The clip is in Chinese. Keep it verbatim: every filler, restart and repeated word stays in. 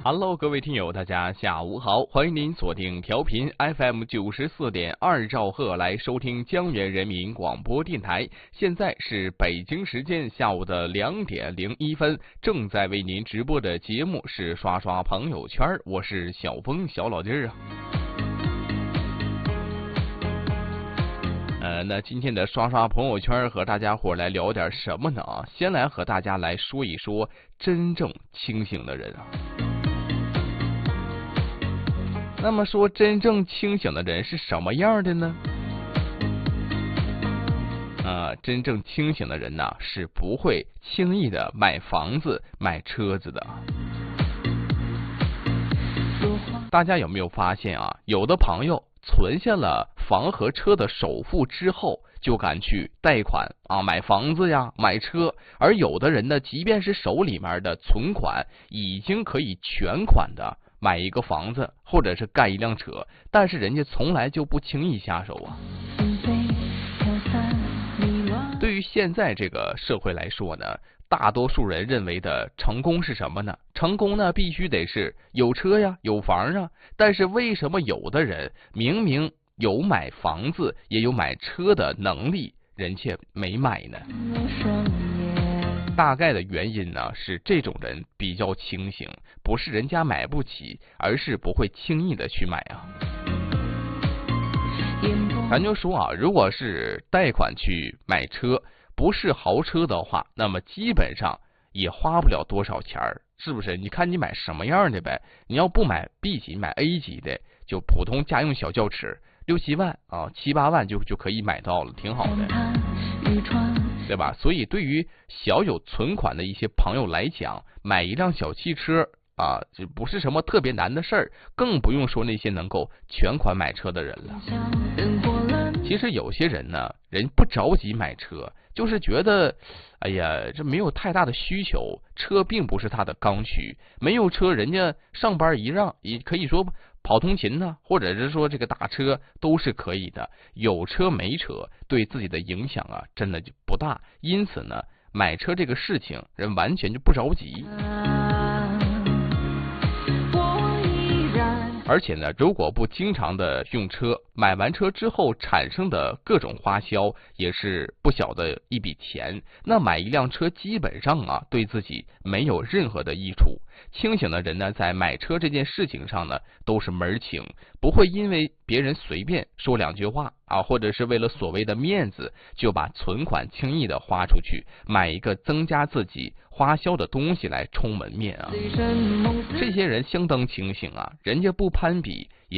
Hello， 各位听友，大家下午好，欢迎您锁定调频 F M 九十四点二兆赫来收听江源人民广播电台。现在是北京时间下午的两点零一分，正在为您直播的节目是刷刷朋友圈，我是小峰小老弟儿啊。呃，那今天的刷刷朋友圈和大家伙来聊点什么呢啊？先来和大家来说一说真正清醒的人啊。那么说真正清醒的人是什么样的呢？呃，真正清醒的人呢，是不会轻易的买房子、买车子的。大家有没有发现啊？有的朋友存下了房和车的首付之后，就敢去贷款啊，买房子呀，买车。而有的人呢，即便是手里面的存款已经可以全款的买一个房子，或者是盖一辆车，但是人家从来就不轻易下手啊。对于现在这个社会来说呢，大多数人认为的成功是什么呢？成功呢，必须得是有车呀，有房啊。但是为什么有的人明明有买房子，也有买车的能力，人却没买呢？大概的原因呢，是这种人比较清醒，不是人家买不起，而是不会轻易的去买啊。咱就说啊，如果是贷款去买车，不是豪车的话，那么基本上也花不了多少钱儿，是不是？你看你买什么样的呗？你要不买 B 级，买 A 级的，就普通家用小轿车，六七万啊，七八万就就可以买到了，挺好的，对吧？所以对于小有存款的一些朋友来讲，买一辆小汽车啊，这不是什么特别难的事儿，更不用说那些能够全款买车的人了。其实有些人呢，人不着急买车，就是觉得，哎呀，这没有太大的需求，车并不是他的刚需。没有车，人家上班一让，也可以说跑通勤呢，或者是说这个打车都是可以的。有车没车，对自己的影响啊，真的就不大。因此呢，买车这个事情，人完全就不着急。而且呢，如果不经常的用车，买完车之后产生的各种花销也是不小的一笔钱。那买一辆车基本上啊，对自己没有任何的益处。清醒的人呢，在买车这件事情上呢，都是门儿清，不会因为别人随便说两句话啊，或者是为了所谓的面子，就把存款轻易的花出去，买一个增加自己花销的东西来充门面啊。这些人相当清醒啊，人家不攀比。